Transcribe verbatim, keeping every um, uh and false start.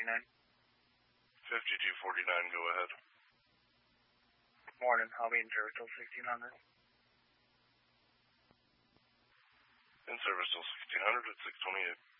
forty-nine. fifty-two forty-nine, go ahead. Morning, I'll be in service till sixteen hundred. In service till sixteen hundred at six twenty-eight.